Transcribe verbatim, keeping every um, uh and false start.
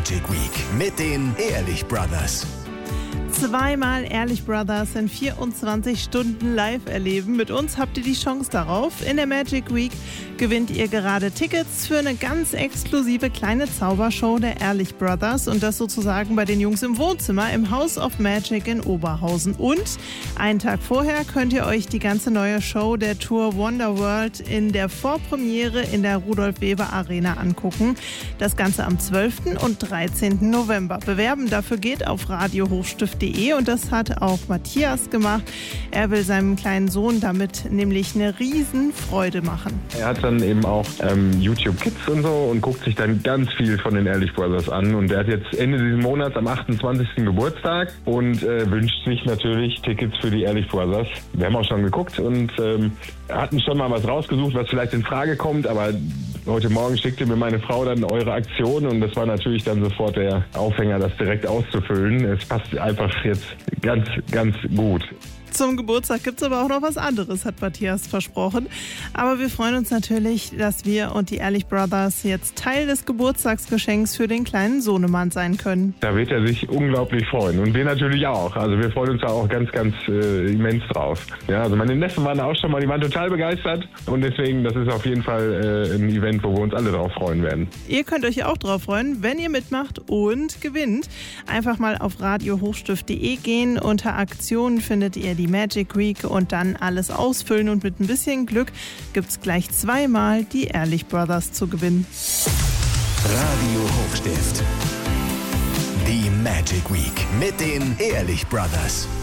Magic Week mit den Ehrlich Brothers. Zweimal Ehrlich Brothers in vierundzwanzig Stunden live erleben. Mit uns habt ihr die Chance darauf. In der Magic Week gewinnt ihr gerade Tickets für eine ganz exklusive kleine Zaubershow der Ehrlich Brothers und das sozusagen bei den Jungs im Wohnzimmer im House of Magic in Oberhausen. Und einen Tag vorher könnt ihr euch die ganze neue Show der Tour Wonderworld in der Vorpremiere in der Rudolf-Weber-Arena angucken. Das Ganze am zwölften und dreizehnten November. Bewerben dafür geht auf radio hochstift punkt de und das hat auch Matthias gemacht. Er will seinem kleinen Sohn damit nämlich eine Riesenfreude machen. Er hat dann eben auch ähm, YouTube Kids und so und guckt sich dann ganz viel von den Ehrlich Brothers an. Und er hat jetzt Ende dieses Monats am achtundzwanzigsten Geburtstag und äh, wünscht sich natürlich Tickets für die Ehrlich Brothers. Wir haben auch schon geguckt und ähm, hatten schon mal was rausgesucht, was vielleicht in Frage kommt, aber heute Morgen schickte mir meine Frau dann eure Aktion und das war natürlich dann sofort der Aufhänger, das direkt auszufüllen. Es passt einfach jetzt ganz, ganz gut. Zum Geburtstag gibt es aber auch noch was anderes, hat Matthias versprochen. Aber wir freuen uns natürlich, dass wir und die Ehrlich Brothers jetzt Teil des Geburtstagsgeschenks für den kleinen Sohnemann sein können. Da wird er sich unglaublich freuen und wir natürlich auch. Also wir freuen uns da auch ganz, ganz äh, immens drauf. Ja, also meine Neffen waren auch schon mal, die waren total begeistert und deswegen, das ist auf jeden Fall äh, ein Event, wo wir uns alle drauf freuen werden. Ihr könnt euch auch drauf freuen, wenn ihr mitmacht und gewinnt. Einfach mal auf radio hochstift punkt de gehen. Unter Aktionen findet ihr die die Magic Week und dann alles ausfüllen und mit ein bisschen Glück gibt's gleich zweimal die Ehrlich Brothers zu gewinnen. Radio Hochstift. Die Magic Week mit den Ehrlich Brothers.